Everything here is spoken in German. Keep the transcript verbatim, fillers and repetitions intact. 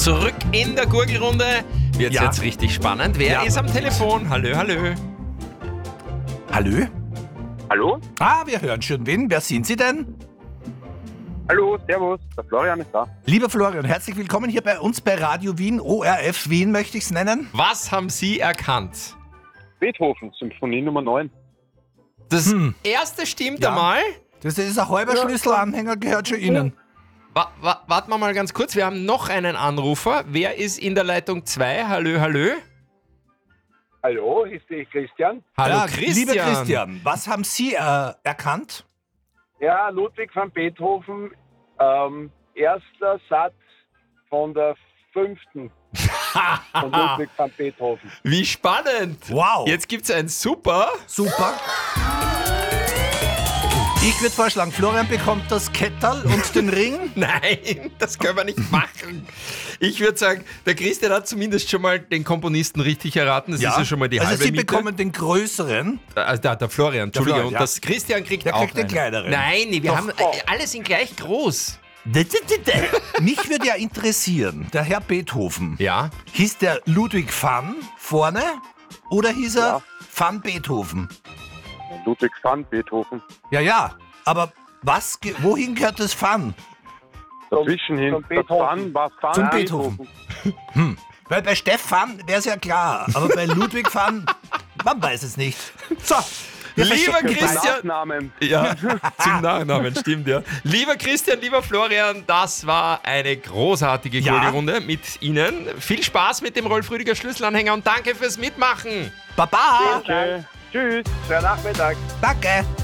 Zurück in der Gurgelrunde. Wird's Ja. jetzt richtig spannend. Wer Ja. ist am Telefon? Hallo, hallo. Hallo? Hallo? Ah, wir hören schon wen. Wer sind Sie denn? Hallo, servus, der Florian ist da. Lieber Florian, herzlich willkommen hier bei uns bei Radio Wien. O R F Wien möchte ich es nennen. Was haben Sie erkannt? Beethoven, Symphonie Nummer neun. Das Hm. erste stimmt Ja. einmal. Das ist ein halber Schlüsselanhänger, gehört schon Ihnen. Wa wa warten wir mal ganz kurz. Wir haben noch einen Anrufer. Wer ist in der Leitung zwei? Hallo, hallo. Hallo, ist der Christian? Hallo, Ja, Christian. Lieber Christian, was haben Sie äh, erkannt? Ja, Ludwig van Beethoven, ähm, erster Satz von der fünften von Ludwig van Beethoven. Wie spannend. Wow. Jetzt gibt's ein super. Super. Ich würde vorschlagen, Florian bekommt das Ketterl und den Ring. Nein, das können wir nicht machen. Ich würde sagen, der Christian hat zumindest schon mal den Komponisten richtig erraten. Das ist ja schon mal die also halbe Sie Miete. bekommen den größeren. Also der, der Florian, Entschuldigung. Florian, ja. Und das Christian kriegt Der auch kriegt den einen. kleineren. Nein, nee, wir Doch. haben äh, alle sind gleich groß. Mich würde ja interessieren, der Herr Beethoven, Ja. hieß der Ludwig van vorne oder hieß er Ja. van Beethoven? Ludwig van Beethoven. Ja, ja, aber was, ge- wohin gehört das van? Dazwischen hin, zum das Beethoven. Van war Van Zum Beethoven. Weil bei Stefan wäre es ja klar, aber bei Ludwig van, man weiß es nicht. So, wir Lieber verstecken den Ball. Christian. Nachnamen. Ja, zum Nachnamen, stimmt ja. Lieber Christian, lieber Florian, das war eine großartige Ja. Gurgelrunde mit Ihnen. Viel Spaß mit dem Rolf Rüdiger Schlüsselanhänger und danke fürs Mitmachen. Baba, Okay. Tschüss, schönen Nachmittag. danke.